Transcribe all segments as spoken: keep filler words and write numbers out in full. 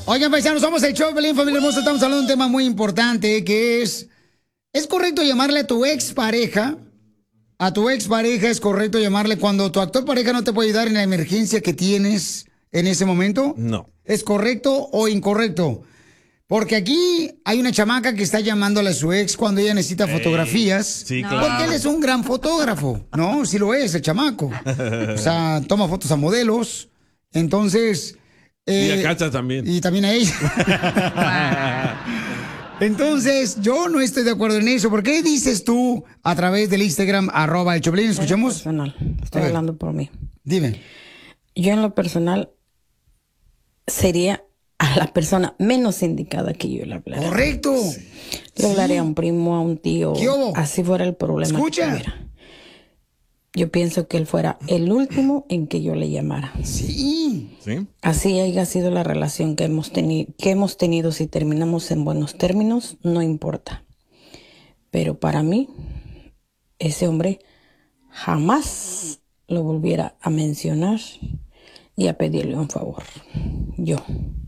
Oigan, paisanos, somos el show, Pelín, familia hermosa. Estamos hablando de un tema muy importante que es... ¿Es correcto llamarle a tu expareja? A tu expareja es correcto llamarle cuando tu actual pareja no te puede ayudar en la emergencia que tienes en ese momento. No. ¿Es correcto o incorrecto? Porque aquí hay una chamaca que está llamándole a su ex cuando ella necesita Ey, fotografías. Sí, claro. Porque él es un gran fotógrafo, ¿no? Sí lo es, el chamaco. O sea, toma fotos a modelos. Entonces... Eh, y a Cacha también. Y también a ella. Entonces, yo no estoy de acuerdo en eso. ¿Por qué dices tú a través del Instagram, arroba el Choplin? ¿Escuchamos? Personal. Estoy hablando por mí. Dime. Yo en lo personal sería a la persona menos indicada que yo le hablaría. ¡Correcto! Sí. Le hablaría sí. a un primo, a un tío. Así fuera el problema. Escucha. Que yo pienso que él fuera el último en que yo le llamara. Sí. ¿Sí? Así haya sido la relación que hemos, teni- que hemos tenido. Si terminamos en buenos términos, no importa. Pero para mí, ese hombre jamás lo volviera a mencionar y a pedirle un favor. Yo.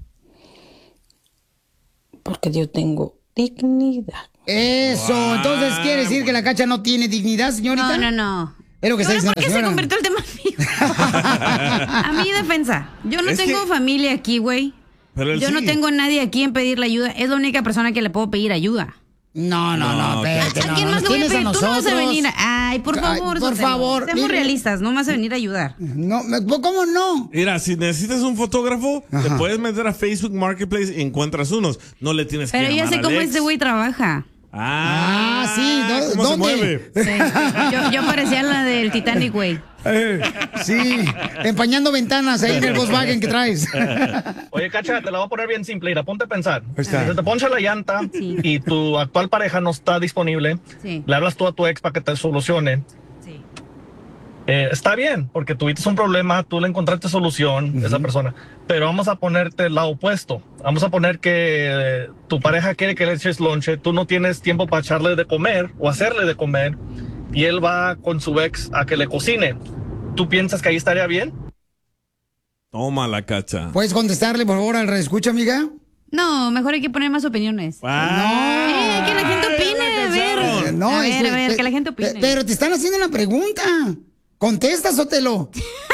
Porque yo tengo dignidad. Eso. Wow. Entonces, ¿quiere decir que la Cacha no tiene dignidad, señorita? No, no, no. Es lo que está diciendo ¿Por qué la señora? se convirtió el tema mío? A mi defensa. Yo no es tengo que... familia aquí, güey. Yo sí. no tengo nadie aquí en pedirle ayuda. Es la única persona que le puedo pedir ayuda. No, no, no, no espérate. ¿A no, quién no, más le voy a pedir? a Tú no vas a venir. A... Ay, por favor. Ay, por favor. Seamos dile. realistas, no vas a venir a ayudar. No, ¿cómo no? Mira, si necesitas un fotógrafo, Ajá. te puedes meter a Facebook Marketplace y encuentras unos. No le tienes Pero que llamar Pero ya sé cómo ex. este güey trabaja. Ah, ah, sí. ¿Dó- ¿Cómo ¿Dónde? se mueve? Sí. Yo, yo parecía la del Titanic, güey. Eh, sí, empañando ventanas ahí en el Volkswagen que traes. Oye, Cacha, te la voy a poner bien simple. Mira, ponte a pensar. Está. Si te poncha la llanta Sí. y tu actual pareja no está disponible, Sí. le hablas tú a tu ex para que te solucione. Sí. Eh, está bien, porque tuviste un problema, tú le encontraste solución a uh-huh. esa persona. Pero vamos a ponerte el lado opuesto. Vamos a poner que eh, tu pareja quiere que le eches lonche, tú no tienes tiempo para echarle de comer o hacerle de comer, y él va con su ex a que le cocine. ¿Tú piensas que ahí estaría bien? Toma la Cacha. ¿Puedes contestarle, por favor, al reescucha, amiga? No, mejor hay que poner más opiniones. Ah, no. Eh, que la gente opine, a ver. Eh, no, a ver, este, a ver, pe- que la gente opine. pe- Pero te están haciendo una pregunta. Contesta, Sotelo.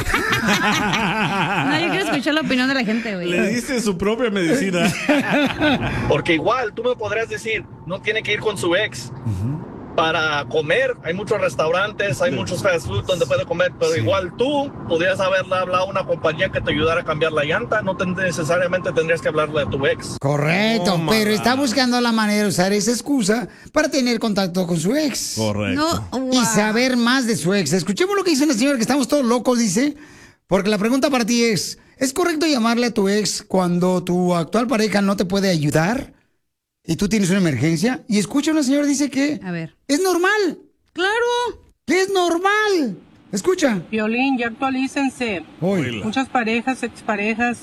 No, yo quiero escuchar la opinión de la gente, güey. Le diste su propia medicina. Porque igual tú me podrías decir, no tiene que ir con su ex uh-huh. para comer. Hay muchos restaurantes, hay muchos fast food donde puede comer, pero sí. igual tú podrías haberle hablado a una compañía que te ayudara a cambiar la llanta. No te, necesariamente tendrías que hablarle a tu ex. Correcto, oh, pero está buscando la manera de usar esa excusa para tener contacto con su ex. Correcto. No, wow. Y saber más de su ex. Escuchemos lo que dice una señora que estamos todos locos, dice. Porque la pregunta para ti es, ¿es correcto llamarle a tu ex cuando tu actual pareja no te puede ayudar y tú tienes una emergencia? Y escucha, una señora dice que a ver. es normal. Claro. Que es normal. Escucha. Violín, ya actualícense. Uy. Muchas parejas, exparejas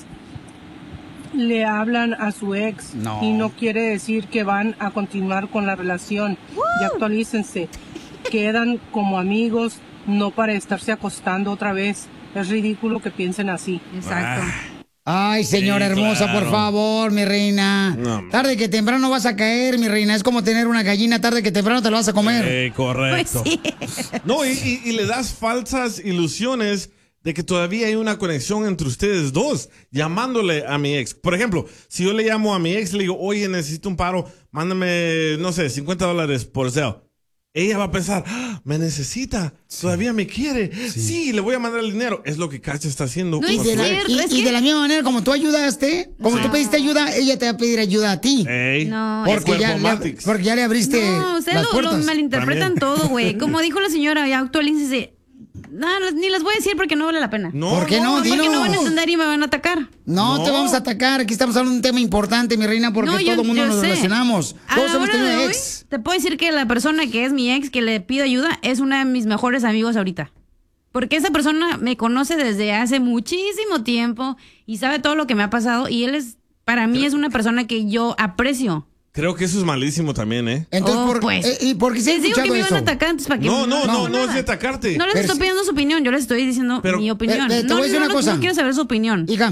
le hablan a su ex no. y no quiere decir que van a continuar con la relación. ¡Woo! Ya actualícense. Quedan como amigos, no para estarse acostando otra vez. Es ridículo que piensen así. Exacto. Ay, señora sí, hermosa, claro. Por favor, mi reina. No, tarde que temprano vas a caer, mi reina. Es como tener una gallina, tarde que temprano te la vas a comer. Eh, correcto. Pues sí. No, y, y, y le das falsas ilusiones de que todavía hay una conexión entre ustedes dos, llamándole a mi ex. Por ejemplo, si yo le llamo a mi ex y le digo, oye, necesito un paro, mándame, no sé, cincuenta dólares por Zelle. Ella va a pensar, ¡ah, me necesita! Sí. ¿Todavía me quiere? Sí. sí, le voy a mandar el dinero. Es lo que Cacha está haciendo. No es de la, y, es y que... de la misma manera, como tú ayudaste, como sí. tú pediste ayuda, ella te va a pedir ayuda a ti. Ey, no, porque, ya le, porque ya le abriste no, ustedes las lo, puertas. lo malinterpretan También. Todo, güey. Como dijo la señora, ya actualícese. No, ni les voy a decir porque no vale la pena. No, ¿Por qué no? no Dinos. Porque no van a entender y me van a atacar. No, no, te vamos a atacar. Aquí estamos hablando de un tema importante, mi reina, porque no, yo, todo el mundo nos sé. relacionamos. Todos hemos tenido hoy, ex. Te puedo decir que la persona que es mi ex, que le pido ayuda, es una de mis mejores amigos ahorita. Porque esa persona me conoce desde hace muchísimo tiempo y sabe todo lo que me ha pasado. Y él es, para mí, es una persona que yo aprecio. Creo que eso es malísimo también, ¿eh? Entonces, oh, por, pues. eh, ¿y por qué se les digo que me eso? iban a atacar antes para que no, no, no, no, no es de atacarte. No les pero estoy pidiendo su opinión, yo les estoy diciendo pero, mi opinión. Eh, eh, te no, voy a decir no, una no, cosa. No quiero saber su opinión. Hija,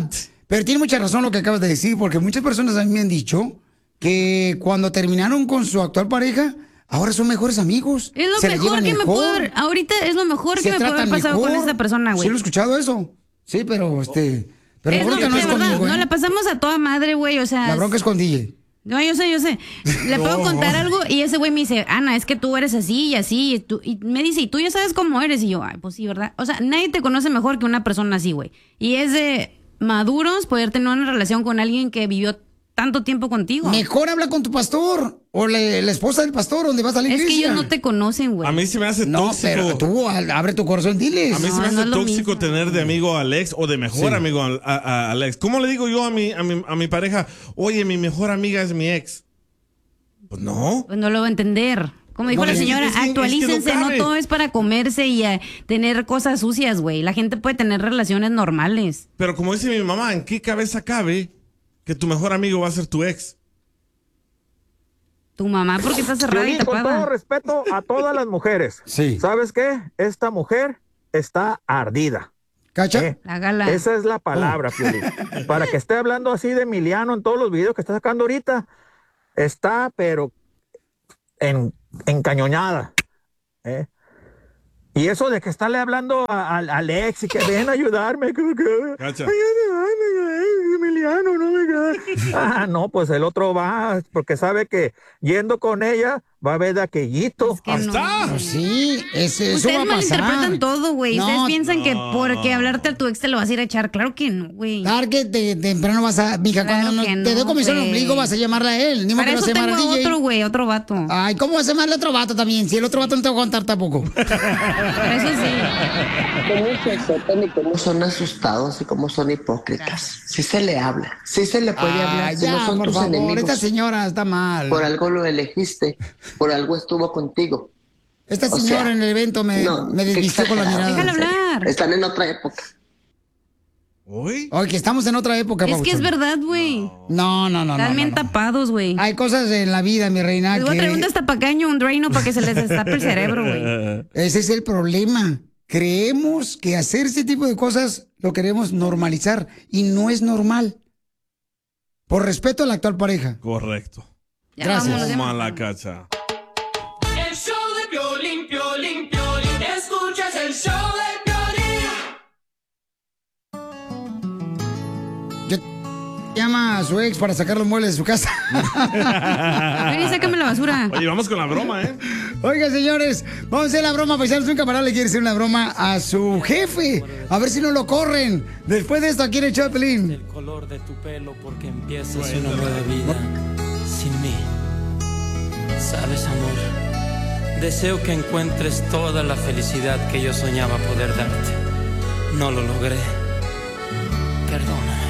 Pero tiene mucha razón lo que acabas de decir, porque muchas personas a mí me han dicho que cuando terminaron con su actual pareja, ahora son mejores amigos. Es lo se mejor que mejor. me pudo haber, ahorita es lo mejor Se que me puede haber tratan pasado mejor. con esta persona, güey. Sí, lo he escuchado eso. Sí, pero este. Pero Es la lo bronca que no es de verdad, conmigo, ¿eh? no, la pasamos a toda madre, güey, o sea. La bronca es con D J. No, yo sé, yo sé. Le puedo No. contar algo y ese güey me dice, Ana, es que tú eres así y así. Y, tú- y me dice, y tú ya sabes cómo eres. Y yo, ay, pues sí, ¿verdad? O sea, nadie te conoce mejor que una persona así, güey. Y es de maduros poder tener una relación con alguien que vivió tanto tiempo contigo. Mejor habla con tu pastor o le- la esposa del pastor donde vas a la Es iglesia. que ellos no te conocen, güey. A mí se me hace No, tóxico. pero tú al- abre tu corazón, diles. A mí se me No, hace no es lo tóxico mismo. tener de amigo a Alex o de mejor Sí. amigo a, a- a Alex. ¿Cómo le digo yo a mi, a, mi, a mi pareja, oye, mi mejor amiga es mi ex? Pues no. Pues no lo va a entender. Como dijo No, la es que- señora, es que- es que no actualícense, no, cabe. todo es para comerse y eh, tener cosas sucias, güey. La gente puede tener relaciones normales. Pero como dice mi mamá, ¿en qué cabeza cabe que tu mejor amigo va a ser tu ex? Tu mamá porque está cerrada y Piolín, con todo tapada. respeto a todas las mujeres. Sí. ¿Sabes qué? Esta mujer está ardida. ¿Cacha? ¿eh? La gala. Esa es la palabra, Piolín. Para que esté hablando así de Emiliano en todos los videos que está sacando ahorita, está, pero en, encañonada. ¿eh? Y eso de que estarle hablando a, a- a Alex y que ven a ayudarme. Que, que, Cacha. ayúdame, Emiliano, no me Ah, no, pues el otro va porque sabe que yendo con ella va a ver de aquellito. Es que ¡Ahí no. está! Pues sí, es, eso Ustedes va a pasar. malinterpretan todo, güey. Ustedes No, piensan que porque hablarte a tu ex te lo vas a ir a echar. Claro que no, güey. tarde de temprano vas a... Mija, Claro cuando no- que te dé no, comisión el güey. ombligo vas a llamarla a él. Ni modo Para que vas eso a llamar tengo al D J. otro, güey, otro vato. Ay, ¿cómo vas a llamarle a otro vato también? Si el otro vato no te va a aguantar tampoco. Eso sí. Cómo se azotan y cómo son asustados y cómo son hipócritas. Sí se le habla, sí se le puede Ah, hablar, si ya, no son por tus favor, enemigos. esta señora está mal. Por algo lo elegiste, por algo estuvo contigo. Esta o señora sea, en el evento me, no, me qué desvistió con la exagerado. mirada. Déjala hablar. Están en otra época. ¿Uy? Oye, que estamos en otra época, Es que es Pabuchón. verdad, güey. No, no, no, no. Están no, bien no. tapados, güey. Hay cosas en la vida, mi reina, Les voy a traer un que destapacaño, un Drano para que se les destape el cerebro, güey. ese es el problema. Creemos que hacer ese tipo de cosas lo queremos normalizar y no es normal. Por respeto a la actual pareja. Correcto. Ya Gracias. vámonos, ya Toma vámonos. la cacha. El show de Piolín, Piolín, Piolín. Escuchas el show de Piolín. Yo llama a su ex para sacar los muebles de su casa. Ven y sácame la basura. Oye, vamos con la broma, ¿eh? Oiga, señores, vamos a hacer la broma, paisanos. Un camarada le quiere hacer una broma a su jefe. A ver si no lo corren. Después de esto, aquí en el show de Pelín. El color de tu pelo porque empiezas una nueva vida sin mí. Sabes, amor, deseo que encuentres toda la felicidad que yo soñaba poder darte. No lo logré. Perdóname.